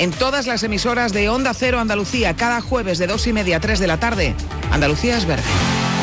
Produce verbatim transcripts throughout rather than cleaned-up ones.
en todas las emisoras de Onda Cero Andalucía, cada jueves de dos y media a tres de la tarde. Andalucía es verde.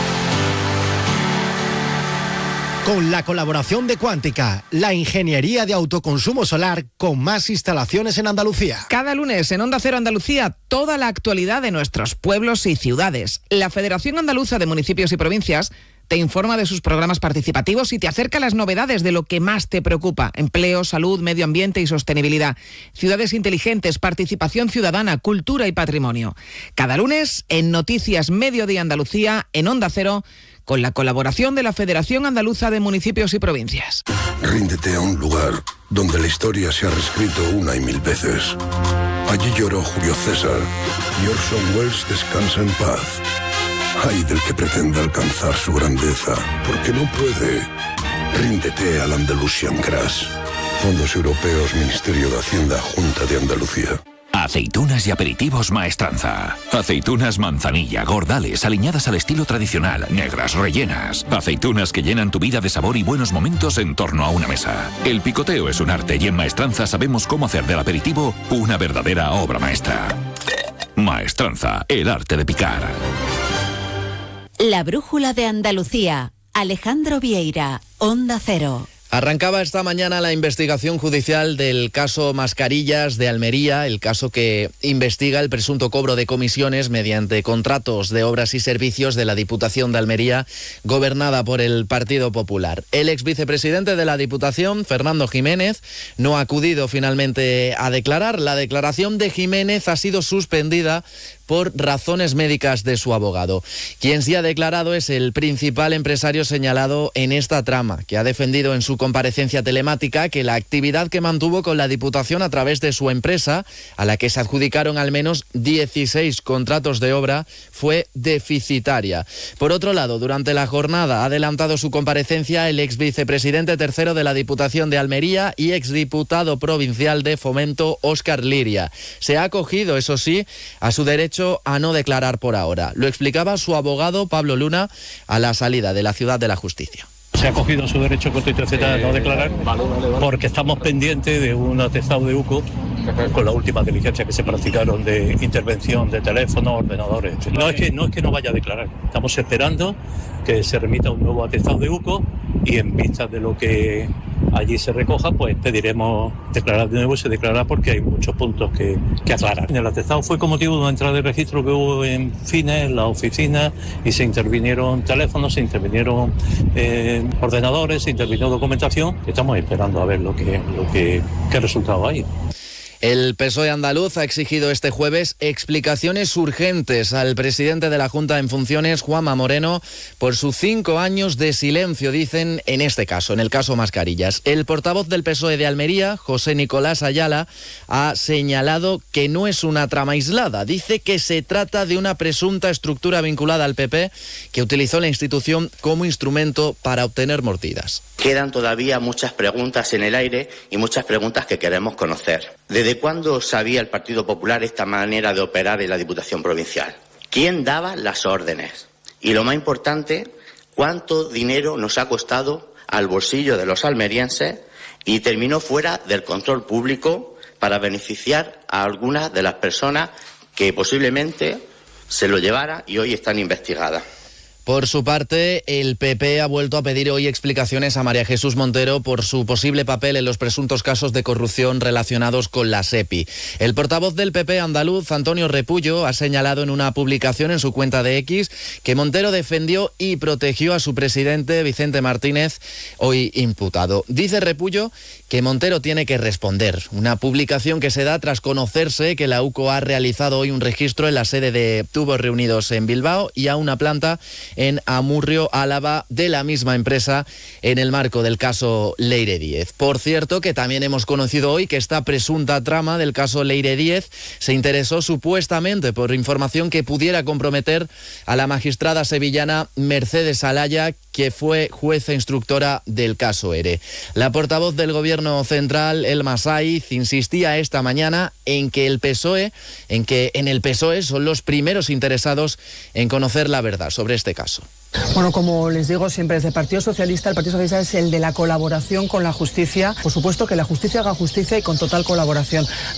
Con la colaboración de Cuántica, la ingeniería de autoconsumo solar con más instalaciones en Andalucía. Cada lunes en Onda Cero Andalucía, toda la actualidad de nuestros pueblos y ciudades. La Federación Andaluza de Municipios y Provincias te informa de sus programas participativos y te acerca las novedades de lo que más te preocupa: empleo, salud, medio ambiente y sostenibilidad, ciudades inteligentes, participación ciudadana, cultura y patrimonio. Cada lunes en Noticias Mediodía Andalucía, en Onda Cero, con la colaboración de la Federación Andaluza de Municipios y Provincias. Ríndete a un lugar donde la historia se ha reescrito una y mil veces. Allí lloró Julio César y Orson Welles descansa en paz. Ay del que pretenda alcanzar su grandeza, porque no puede. Ríndete al Andalusian Crash. Fondos Europeos, Ministerio de Hacienda, Junta de Andalucía. Aceitunas y aperitivos Maestranza. Aceitunas manzanilla, gordales, aliñadas al estilo tradicional, negras, rellenas. Aceitunas que llenan tu vida de sabor y buenos momentos en torno a una mesa. El picoteo es un arte y en Maestranza sabemos cómo hacer del aperitivo una verdadera obra maestra. Maestranza, el arte de picar. La brújula de Andalucía. Alejandro Vieira, Onda Cero. Arrancaba esta mañana la investigación judicial del caso Mascarillas de Almería, el caso que investiga el presunto cobro de comisiones mediante contratos de obras y servicios de la Diputación de Almería, gobernada por el Partido Popular. El ex vicepresidente de la Diputación, Fernando Jiménez, no ha acudido finalmente a declarar. La declaración de Jiménez ha sido suspendida por razones médicas de su abogado. Quien sí ha declarado es el principal empresario señalado en esta trama, que ha defendido en su comparecencia telemática que la actividad que mantuvo con la Diputación a través de su empresa, a la que se adjudicaron al menos dieciséis contratos de obra, fue deficitaria. Por otro lado, durante la jornada ha adelantado su comparecencia el ex vicepresidente tercero de la Diputación de Almería y exdiputado provincial de Fomento, Óscar Liria. Se ha acogido, eso sí, a su derecho a no declarar por ahora. Lo explicaba su abogado Pablo Luna a la salida de la Ciudad de la Justicia. Se ha cogido su derecho constitucional a no declarar porque estamos pendientes de un atestado de U C O con las últimas diligencias que se practicaron de intervención de teléfonos, ordenadores. No es que no es que no vaya a declarar, estamos esperando que se remita un nuevo atestado de U C O y en vista de lo que allí se recoja, pues pediremos declarar de nuevo y se declarará porque hay muchos puntos que, que aclarar. El atestado fue con motivo de una entrada de registro que hubo en Fines, en la oficina, y se intervinieron teléfonos, se intervinieron eh, ordenadores, se intervino documentación. Estamos esperando a ver lo que, lo que, qué resultado hay. El P S O E andaluz ha exigido este jueves explicaciones urgentes al presidente de la Junta en funciones, Juanma Moreno, por sus cinco años de silencio, dicen, en este caso, en el caso Mascarillas. El portavoz del P S O E de Almería, José Nicolás Ayala, ha señalado que no es una trama aislada. Dice que se trata de una presunta estructura vinculada al P P que utilizó la institución como instrumento para obtener mordidas. Quedan todavía muchas preguntas en el aire y muchas preguntas que queremos conocer. ¿Desde cuándo sabía el Partido Popular esta manera de operar en la Diputación Provincial? ¿Quién daba las órdenes? Y lo más importante, ¿cuánto dinero nos ha costado al bolsillo de los almerienses y terminó fuera del control público para beneficiar a algunas de las personas que posiblemente se lo llevara y hoy están investigadas? Por su parte, el P P ha vuelto a pedir hoy explicaciones a María Jesús Montero por su posible papel en los presuntos casos de corrupción relacionados con la SEPI. El portavoz del P P andaluz, Antonio Repullo, ha señalado en una publicación en su cuenta de X que Montero defendió y protegió a su presidente, Vicente Martínez, hoy imputado. Dice Repullo que Montero tiene que responder. Una publicación que se da tras conocerse que la U C O ha realizado hoy un registro en la sede de Tubos Reunidos en Bilbao y a una planta en Amurrio, Álava, de la misma empresa en el marco del caso Leire Díez. Por cierto, que también hemos conocido hoy que esta presunta trama del caso Leire Díez se interesó supuestamente por información que pudiera comprometer a la magistrada sevillana Mercedes Alaya, que fue jueza instructora del caso ERE. La portavoz del Gobierno Central, Elma Saiz, insistía esta mañana en que el P S O E, en que en el P S O E son los primeros interesados en conocer la verdad sobre este caso. Bueno, como les digo siempre, desde el Partido Socialista, el Partido Socialista es el de la colaboración con la justicia. Por supuesto que la justicia haga justicia y con total colaboración.